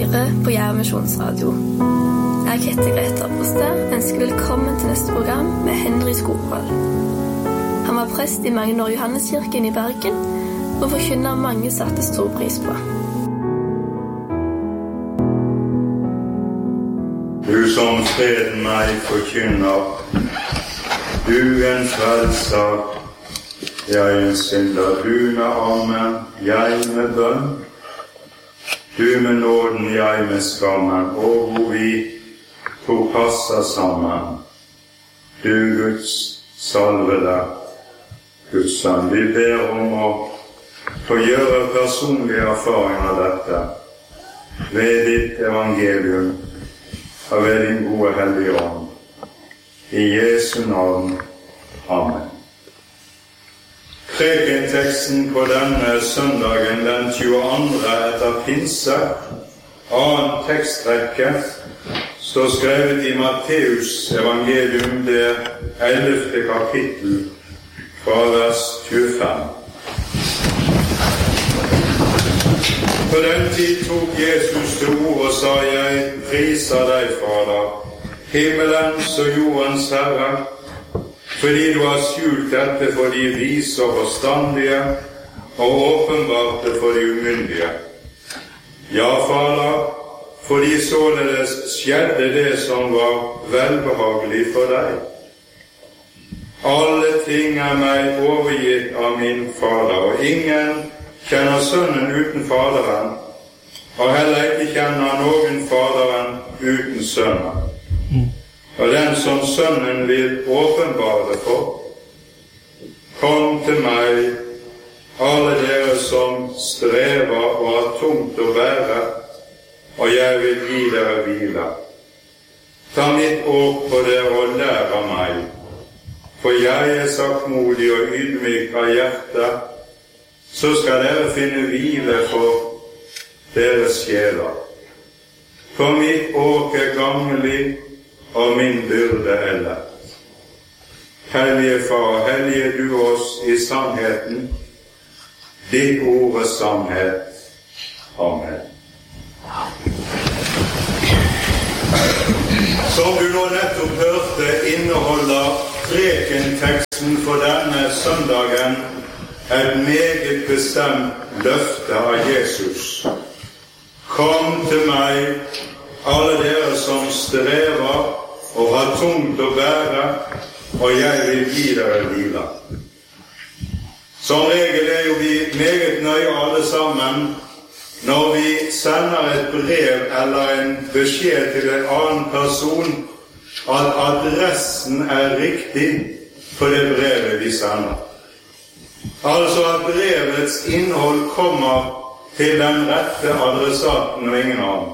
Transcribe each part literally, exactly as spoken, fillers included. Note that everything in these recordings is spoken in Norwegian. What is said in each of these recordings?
hører på Jerv Misjonsradio. Jeg heter Grete Apostad, ønsker velkommen til neste program med Henry Skogvold. Han var prest i mange år i Johanneskirken i Bergen, og forkynner mange satte stor pris på. Du som freden meg forkynner, du en frelser, jeg en synder, du med armen, jeg med bønn, du med nåden, jeg med skammen, og hvor vi to passer sammen. Du Guds salvede, Guds sønn, vi ber om å få gjøre personlig erfaring av dette ved ditt evangelium og ved din gode hellige ånd. I Jesu navn. Amen. Prekenteksten på denne søndagen, den tjueandre etter pinse, annen tekstrekke, står skrevet i Matteus evangelium, det ellevte kapittel, fra vers tjuefem. På den tid tok Jesus til ord og sa, jeg priser deg, Fader, himmelens og jordens Herre, fordi du har skjult dette for de vise og forstandige, og åpenbart det for de umyndige. Ja, Fader, fordi således skjedde det som var velbehagelig for deg. Alle ting er meg overgitt av min Fader, og ingen kjenner Sønnen uten Faderen, og heller ikke kjenner noen Faderen uten Sønnen. Og den som Sønnen vil åpenbare for, kom til meg, alle dere som strever og har tungt å bære, og jeg vil gi dere hvile. Ta mitt åk på dere og lær av meg, for jeg er saktmodig og ydmyk av hjerte, så skal dere finne hvile for deres sjeler. For mitt åk er gagnlig, og min byrde er lett. Hellige Far, hellige du oss i sannheten, ditt ord er sannhet. Amen. Som du nå nettopp hørte, inneholder prekenteksten for denne søndagen et meget bestemt løfte av Jesus. Kom til meg, alle dere som strever og har tungt å bære, og jeg vil gi dere hvile. Som regel er jo vi meget nøye alle sammen når vi sender et brev eller en beskjed til en annen person at adressen er riktig på det brevet vi sender. Altså at brevets innhold kommer til den rette adressaten og ingen annen.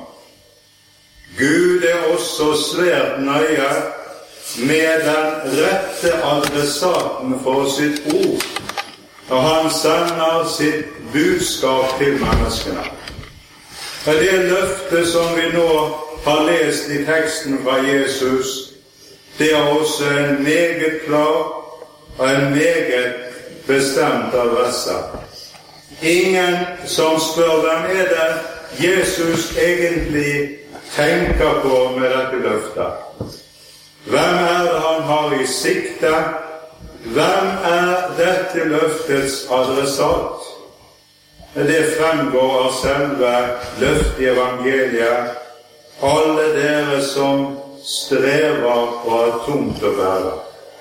Gud er også svært nøye med den rette adressaten for sitt ord, og han sender sitt budskap til menneskene. Og det løftet som vi nå har lest i teksten fra Jesus, det er også en meget klar og en meget bestemt adresse. Ingen som spør hvem er det Jesus egentlig tenker på med dette løftet. Hvem er det han har i sikte? Hvem er dette løftets adressat? Det fremgår av selve løftet i evangeliet. Alle dere som strever og har tungt å bære.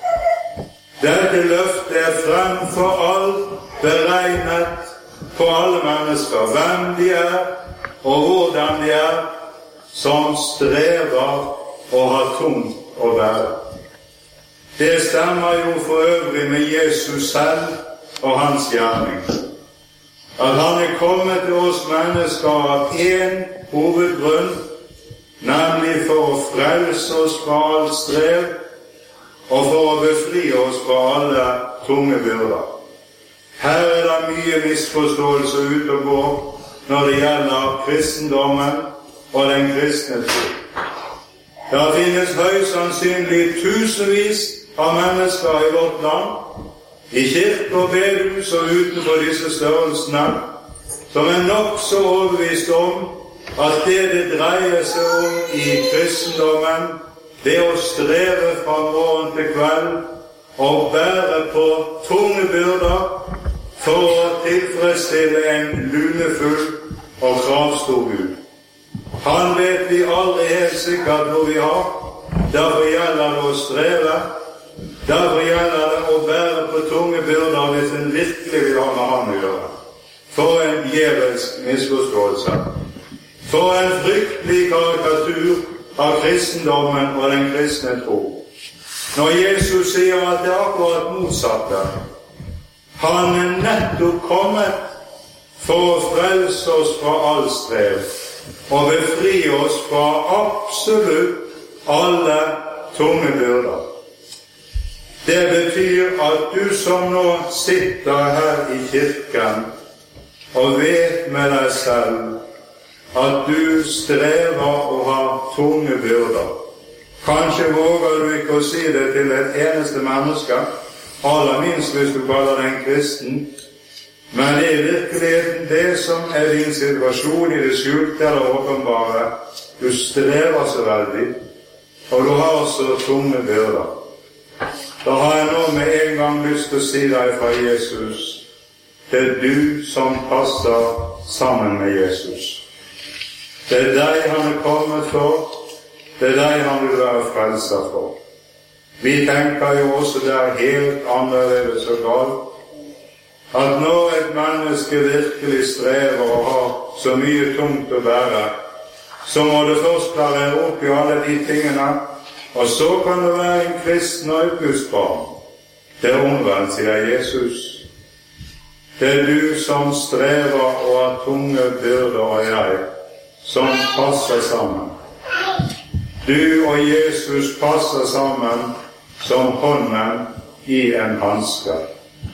Dette løftet er fremfor alt beregnet på alle mennesker, hvem de er og hvordan de er, som strever og har tungt å bære. Det stemmer jo for øvrig med Jesus selv og hans gjerning. At han er kommet til oss mennesker av en hovedgrunn, nemlig for å frelse oss fra all strev og for å befri oss fra alle tunge byrder. Her er det mye misforståelse ute og går når det gjelder kristendommen og den kristne tro. Det finnes høyst sannsynlig tusenvis av mennesker i vårt land, i kirke og bedehus og utenfor disse størrelsene, som er nok så overbevist om at det det dreier seg om i kristendommen, det å streve fra morgen til kveld og bære på tunge byrder for å tilfredsstille en lunefull og kravstor Gud. Han vet vi aldri helt sikkert hvor vi har. Derfor gjelder det å streve. Derfor gjelder det å bære på tunge byrder hvis en virkelig vil ha med han å gjøre. For en djevelsk misforståelse. For en fryktelig karikatur av kristendommen og den kristne tro. Når Jesus sier at det er akkurat motsatte. Han er nettopp kommet for å frelse oss fra all strev og befri oss fra absolutt alle tunge byrder. Det betyr at du som nå sitter her i kirken og vet med deg selv at du strever og har tunge byrder. Kanskje våger du ikke å si det til et eneste menneske, aller minst hvis du kaller deg en kristen, men det er virkeligheten det som er din situasjon i det skjulte eller åpenbare. Du strever så veldig, og du har så tunge byrder. Da har jeg nå med en gang lyst til å si deg fra Jesus, det er du som passer sammen med Jesus. Det er deg han er kommet for, det er deg han vil være frelser for. Vi tenker jo også det er helt annerledes og galt, at når et menneske virkelig strever og har så mye tungt å bære, så må det først klare opp i alle de tingene, og så kan det være en kristen og et Guds barn. Det er omvendt, sier Jesus. Det er du som strever og har tunge byrder, og jeg, som passer sammen. Du og Jesus passer sammen som hånden i en hanske.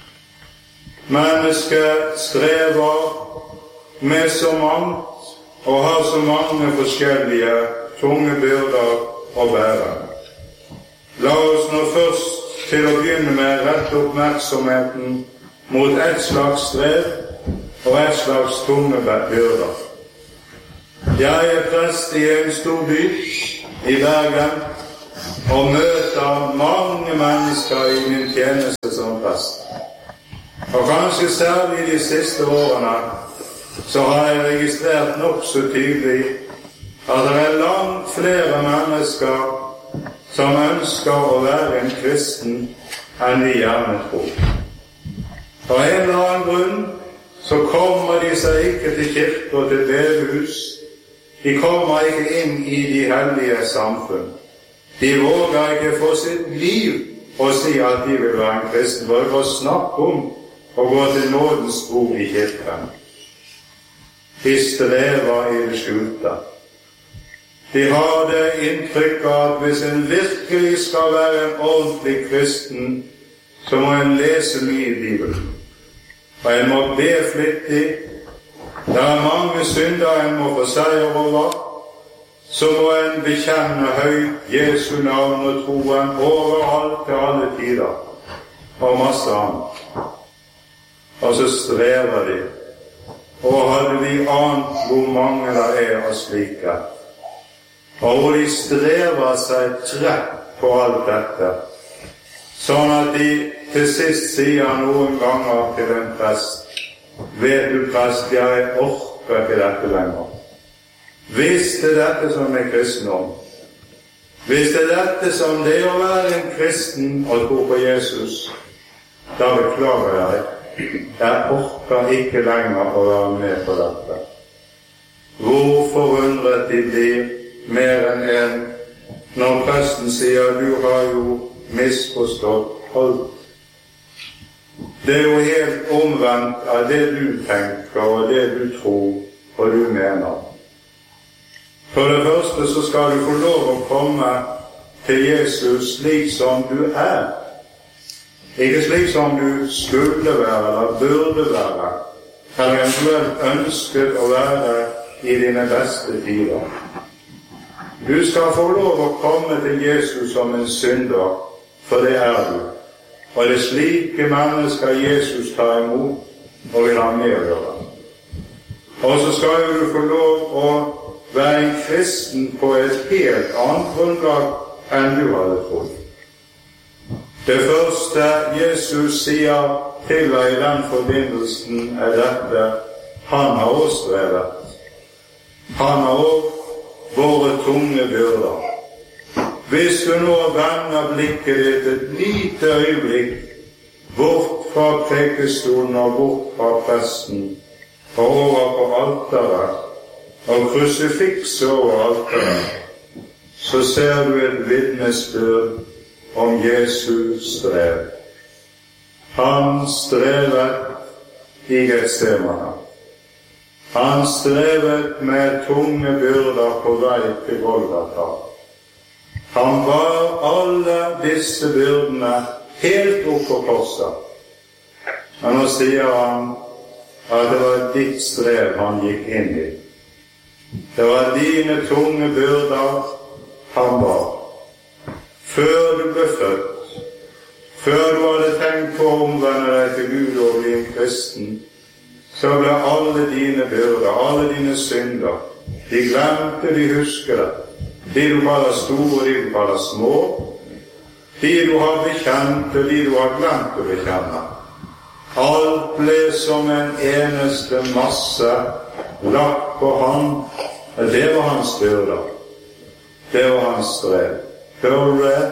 Mennesket strever med så mangt og har så mange forskjellige tunge byrder å bære. La oss nå først til å begynne med rette oppmerksomheten mot et slags strev og et slags tunge byrder. Jeg er prest i en stor by i Bergen og møter mange mennesker i min tjeneste som prest. Og kanskje særlig de siste årene så har jeg registrert nok så tydelig at det er langt flere mennesker som ønsker å være en kristen enn de gjerne tror. Av en eller annen grunn så kommer de seg ikke til kirke og til bedehus. De kommer ikke inn i de hellige samfunn. De våger ikke for sitt liv å si at de vil være en kristen, for å snakke om og gå til nådens bord i kirken. De strever i det skjulte. De har det inntrykk av at hvis en virkelig skal være en ordentlig kristen, så må en lese mye i Bibelen. Og en må be flittig. Det er mange synder en må få seier over. Så må en bekjenne høyt Jesu navn og troen overalt til alle tider. Og masse annet. Og så strever de. Og hadde vi ant hvor mange der er av slike. Og hvor de strever seg trett på alt dette. Sånn at de til sist sier noen ganger til en prest, vet du prest, jeg orker ikke dette lenger. Hvis det er dette som er kristendom, hvis det er dette som det er å være en kristen og tro på Jesus, da beklager jeg. Jeg orker ikke lenger å være med på dette. Hvor forundret de blir mer enn en når presten sier du har jo misforstått alt. Det er jo helt omvendt av det du tenker og det du tror og du mener. For det første så skal du få lov å komme til Jesus slik som du er. Ikke slik som du skulle være eller burde være, eller eventuelt ønsket å være i dine beste tider. Du skal få lov å komme til Jesus som en synder, for det er du. Og det slike mennesker Jesus tar imot og vil ha med å gjøre. Og så skal jo du få lov å være en kristen på et helt annet grunnlag enn du hadde trodd. Det første Jesus sier til deg i den forbindelsen er dette: han har også strevet. Han har også våre tunge byrder. Hvis du nå vender blikket ditt et lite øyeblikk bort fra prekestolen og bort fra presten og over på alteret, og krusifikset over alteret, så ser du et vitnesbyrd om Jesu strev. Han strevet i Getsemane. Han strevet med tunge byrder på vei til Golgata. Han bar alle disse byrdene helt opp på korset. Og nå sier han at det var ditt strev han gikk inn i. Det var dine tunge byrder han bar. Før du ble født, før du hadde tenkt på å omvende deg til Gud og bli en kristen, så ble alle dine byrder, alle dine synder, de glemte, de husker det. De du kaller store, de du kaller små, de du har bekjent, og de du har glemt å bekjenne. Alt ble som en eneste masse lagt på han. Det var hans byrder. Det var hans strev. Hører du det?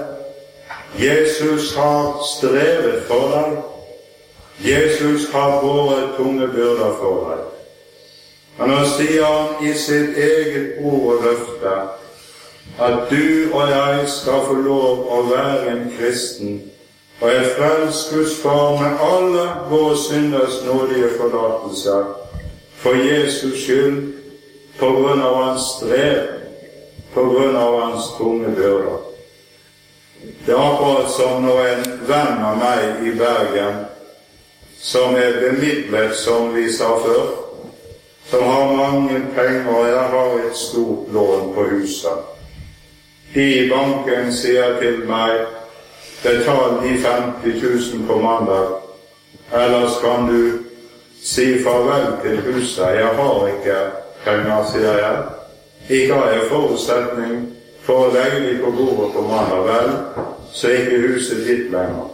Jesus har strevet for deg. Jesus har båret tunge byrder for deg. Og nå sier han i sitt eget ord og løfte at du og jeg skal få lov å være en kristen og er frelst Guds far med alle våre synders nådige forlatelse for Jesus skyld, på grunn av hans strev, på grunn av hans tunge byrder. Det er akkurat som når en venn av meg i Bergen, som er bemidlet, som vi sa før, som har mange penger, og jeg har et stort lån på huset. De i banken sier til meg: betal de femti tusen på mandag, ellers kan du si farvel til huset. Jeg har ikke penger, sier jeg. Ikke har jeg forutsetning for å legge de på bordet på mandag, vel, så er ikke huset ditt lenger.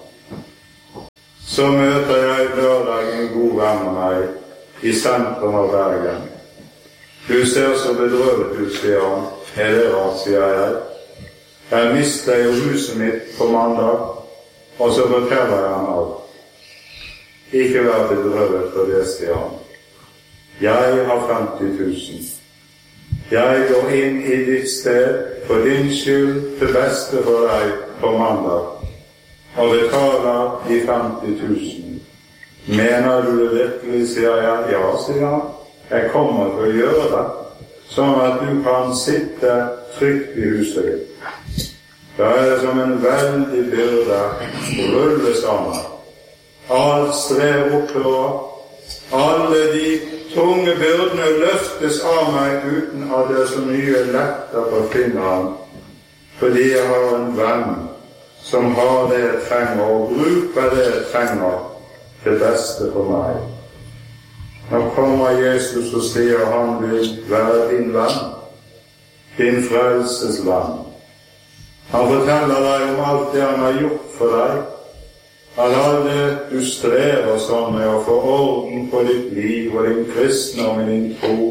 Så møter jeg lørdag en god venn av meg i sentrum av Bergen. Du ser så bedrøvet ut, sier han. Er det rart, sier jeg. Jeg mistet jo huset mitt på mandag, og så forteller jeg han alt. Ikke vær bedrøvet for det, sier han. Jeg har femti tusen. Jeg går inn i ditt sted for din skyld, til beste for deg, på mandag, og betaler de femti tusen. Mener du det virkelig, sier jeg. Ja, sier han. Jeg kommer til å gjøre det, sånn at du kan sitte trygt i huset ditt. Da er det som en veldig byrde å rulle sammen. Alt strev oppover. Alle de tunge byrdene løftes av meg uten at det er så mye lettere på fingeren, fordi jeg har en venn som har det jeg trenger, og bruker det jeg trenger til beste for meg. Nå kommer Jesus og sier han vil være din venn, din frelses venn. Han forteller deg om alt det han har gjort for deg, at alt det du strever sånn med å få orden på ditt liv og din kristendom i din tro,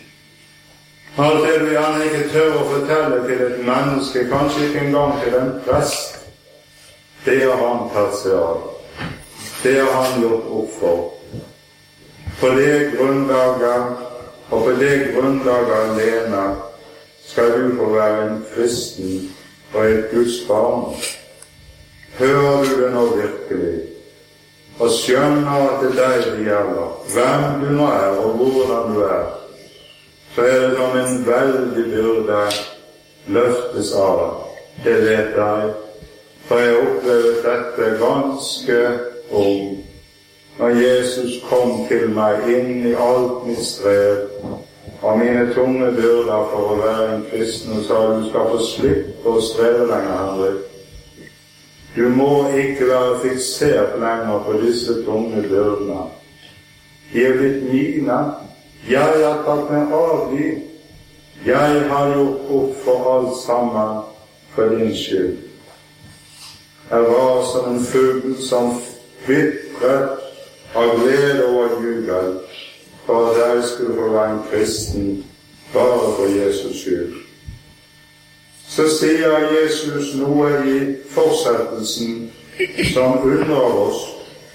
alt det du gjerne ikke tør å fortelle til et menneske, kanskje ikke engang til en prest, det har han tatt seg av. Det har han gjort opp for. På det grunnlaget, og på det grunnlaget alene, skal du få være en kristen og et Guds barn. Hører du det nå virkelig, og skjønner at det er deg det gjelder, hvem du nå er og hvordan du er, så er det som en veldig byrde løftes av deg. Det vet jeg, for jeg opplevde dette ganske ung. Når Jesus kom til meg inn i alt mitt strev, av mine tunge byrder for å være en kristen, og sa du skal få slippe å streve lenger, Henrik. Du må ikke være fiksert lenger på disse tunge byrdene. De er blitt mine. Jeg har tatt meg avly. Jeg har gjort opp for alt sammen for din skyld. Jeg var som en fugl som kvitret av glede og jubel for at jeg skulle få være en kristen bare for Jesus skyld. Så sier Jesus noe i fortsettelsen som undrer oss.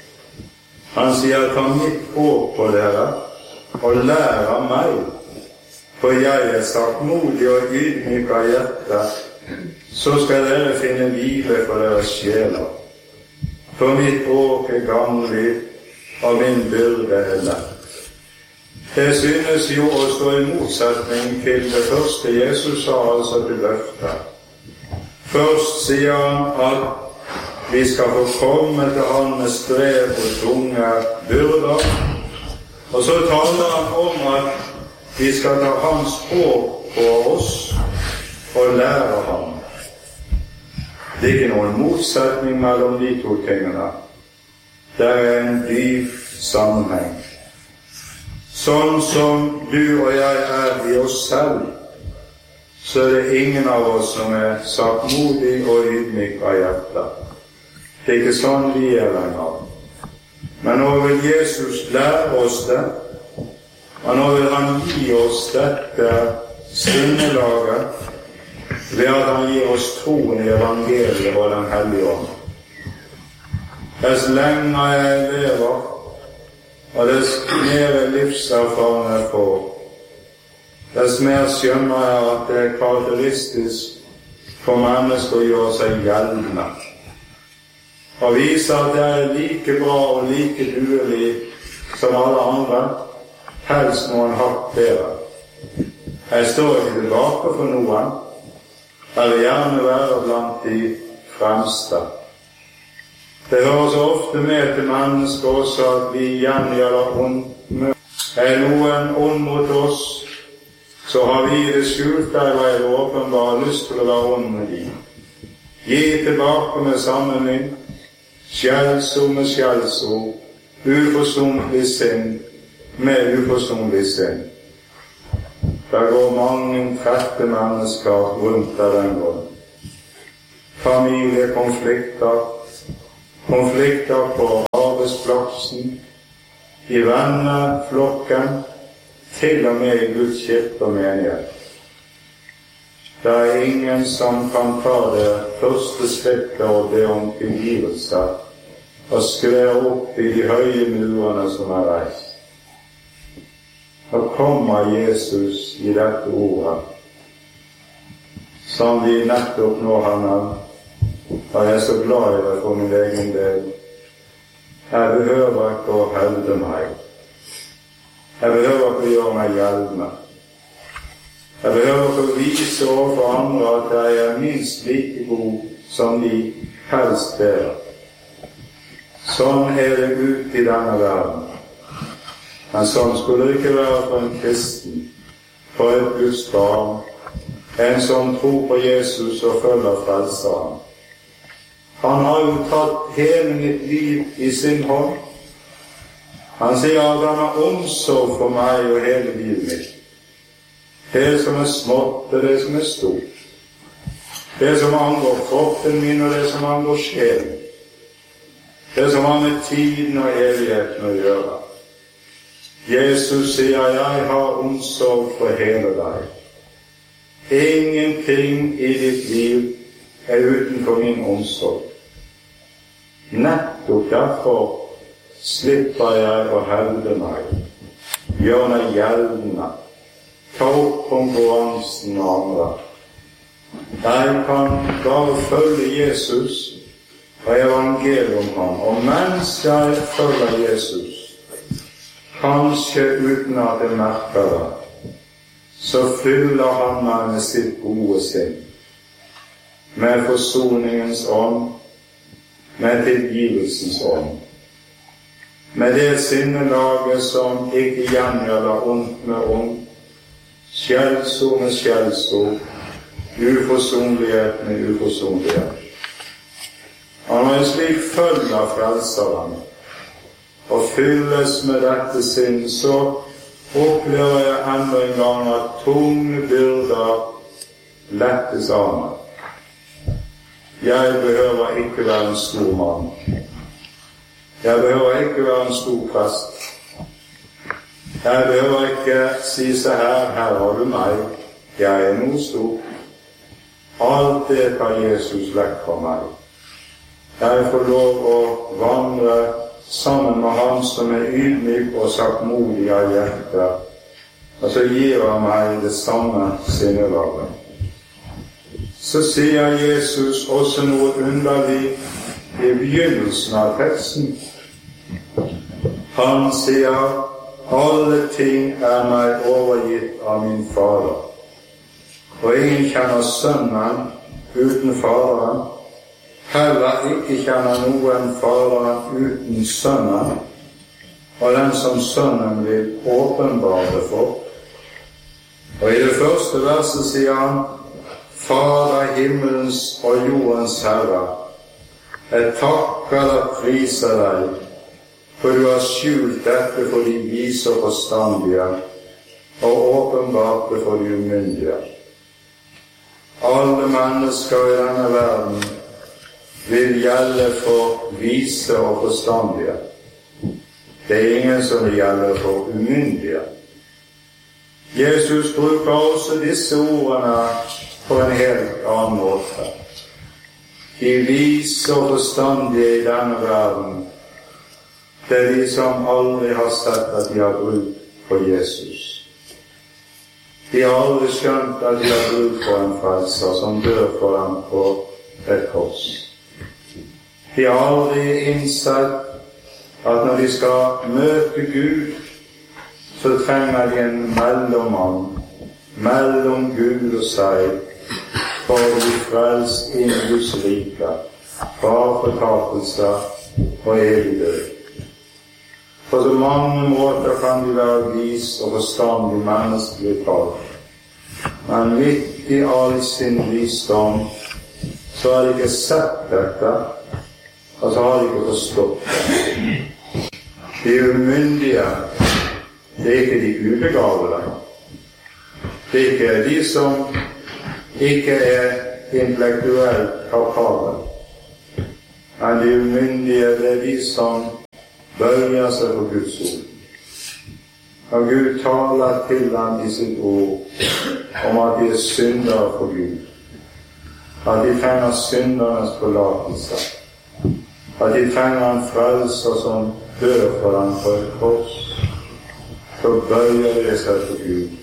Han sier, ta mitt år på dere og lær av meg, for jeg er saktmodig og ydmyk av hjerte, så skal dere finne hvile for deres sjeler. For mitt åk er gagnlig, og min byrde er lett. Det synes jo å stå i motsetning til det første Jesus sa, altså til løftet. Først sier han at vi skal få komme til han med strev og tunge byrder, og så taler han om at vi skal ta hans språk på oss og lære ham. Det er ikke noen motsetning mellom de to tingene. Det er en dyp sammenheng. Sånn som du og jeg er i oss selv, så er det ingen av oss som er saktmodig og ydmyk av hjertet. Det er ikke sånn vi er lenger. Men nå vil Jesus lære oss det, og nå vil han gi oss dette sinnelaget ved at han gir oss troen i evangeliet og den hellige ånd. Dess lenger jeg lever, og dess mer livserfaring jeg får, dess mer skjønner jeg at det er karakteristisk for mennesker å gjøre seg gjeldende, og vise at jeg er like bra og like duelig som alle andre, helst noen hakk bedre. Jeg står ikke tilbake for noen. Jeg vil gjerne være blant de fremste. Det hører så ofte med til mennesker også at vi gjengjelder ond. Er noen ond mot oss, så har vi det skjult der og er åpenbart lyst til å være ond med de. Gi tilbake med samme mynt, skjellsord med skjellsord, uforsonlig sinn med uforsonlig sinn. Der går mange trette mennesker rundt av den grunn. Familiekonflikter, konflikter på arbeidsplassen, i venneflokken, til og med i Guds kirke og menighet. Det er ingen som kan ta det første skrittet og be om tilgivelse og skvære opp i de høye murene som er reist. Da kommer Jesus i dette ordet, som vi nettopp nå har nevnt, og jeg er så glad i det for min egen del. Jeg behøver ikke å hevde meg. Jeg behøver ikke å gjøre meg gjeldende. Jeg behøver ikke å vise overfor andre at jeg er minst like god som de, helst bedre. Sånn er det ut i denne verden. Men sånn skulle det ikke være for en kristen, for et Guds barn, en som tror på Jesus og følger frelseren. Han har jo tatt hele mitt liv i sin hånd. Han sier at han har omsorg for meg og hele livet mitt. Det som er smått og det som er stort. Det som angår kroppen min og det som angår sjelen. Det som har med tiden og evigheten å gjøre. Jesus sier, jeg har omsorg for hele deg. Ingenting i ditt liv er utenfor min omsorg. Nettopp derfor slipper jeg å hevde meg, gjøre meg gjeldende, ta opp konkurransen med andre. Jeg kan bare følge Jesus og evangeliet om ham, og mens jeg følger Jesus, kanskje uten at jeg merker det, så fyller han meg med sitt gode sinn, med forsoningens ånd, med tilgivelsens ånd, med det sinnelaget som ikke gjengjelder ondt med ondt, skjellsord med skjellsord, uforsonlighet med uforsonlighet. Og når jeg slik følger frelseren og fylles med dette sinn, så opplever jeg enda en gang at tunge byrder lettes av meg. Jeg behøver ikke være en stor mann. Jeg behøver ikke være en stor prest. Jeg behøver ikke si seg her, her har du meg, jeg er noe stor. Alt det tar Jesus vekk fra meg. Jeg får lov å vandre sammen med han som er ydmyk og saktmodig av hjerte, og så gir han meg det samme sinnelaget. Så sier Jesus også noe underlig i begynnelsen av teksten. Han sier, alle ting er meg overgitt av min Fader, og ingen kjenner Sønnen uten Faderen, heller ikke kjenner noen Faderen uten Sønnen, og den som Sønnen vil åpenbare for. Og i det første verset sier han, Fader himmelens og jordens Herre, jeg takker og priser deg, for du har skjult dette for de vise og forstandige, og åpenbart det for de umyndige. Alle mennesker i denne verden vil gjelde for vise og forstandige. Det er ingen som vil gjelde for umyndige. Jesus bruker også disse ordene på en helt annen måte. De vise og forstandige i denne verden, det er de som aldri har sett at de har bruk for Jesus. De har aldri skjønt at de har bruk for en frelser som dør for dem på et kors. De har aldri innsett at når de skal møte Gud, så trenger de en mellommann mellom Gud og seg for å bli frelst inn i Guds rike, fra fortapelse og evig død. På så mange måter kan de være vis og forstandig menneskelig talt, men midt i all sin visdom så har de ikke sett dette, og så har de ikke forstått det. De umyndige, det er ikke de ubegavede. Det er ikke de som ikke er intellektuelt kapable. Men de umyndige, det er de som bøyer seg for Guds ord. Og Gud taler til dem i sitt ord om at de er syndere for Gud. At de trenger syndernes forlatelse. At de trenger en frelser som dør for dem på et kors. Så bøyer de seg for Gud.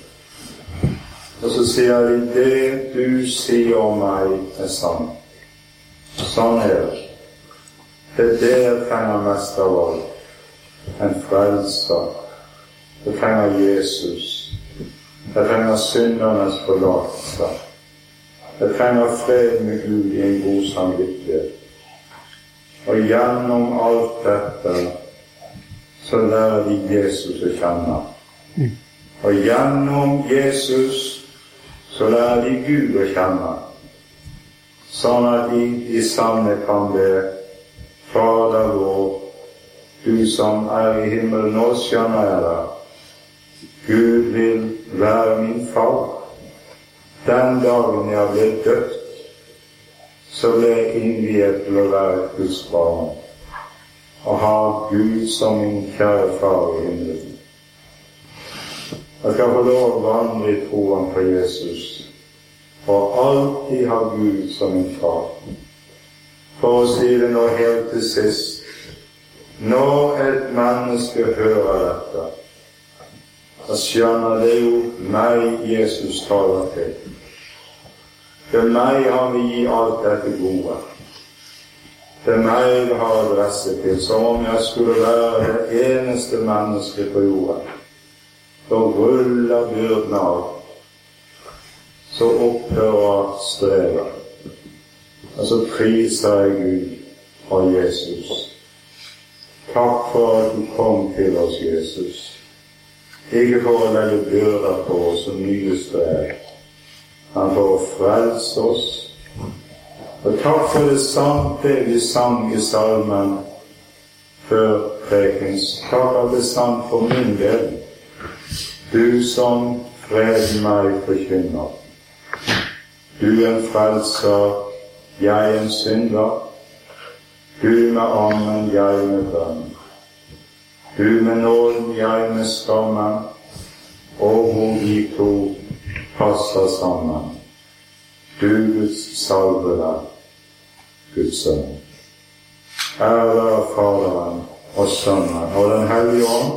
Og så sier de, det du sier om meg er sant. Sånn er det. Det er det jeg trenger mest av alt. En frelser. Jeg trenger Jesus. Jeg trenger syndernes forlatelse. Jeg trenger fred med Gud i en god samvittighet. Og gjennom alt dette så lærer de Jesus å kjenne. Og gjennom Jesus så lærer de Gud å kjenne. Sånn at de i sannhet kan be, Fader vår, du som er i himmelen, nå skjønner jeg det. Gud vil være min far. Den dagen jeg ble døpt, så ble jeg innviet til å være et Guds barn, og ha Gud som min kjære far i himmelen. Jeg skal få lov å vandre i troen på Jesus, og alltid ha Gud som min far. For å si det nå helt til sist, når et menneske hører dette, da skjønner det jo meg Jesus taler til. Det er meg han vil gi alt dette gode. Det er meg det har adresse til, som om jeg skulle være det eneste mennesket på jorden. Så ruller byrden av, så opphører strevet. Og så priser jeg Gud og Jesus. Takk for at du kom til oss, Jesus. Ikke for å legge byrder på oss som nye strev, men for å frelse oss. Og takk for det sant det vi sang i salmen før prekens. Takk at det er sant for min del. du som freden meg forkynner. Du en frelser, jeg en synder. Du med ammen, jeg med bønn. Du med nåden, jeg med skammen, og hvor vi to passer sammen. Du Guds salvede, Guds sønn. Ære være Faderen og Sønnen og Den hellige ånd,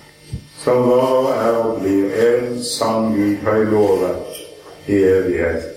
som var og er og blir en sann Gud høylovet i evighet.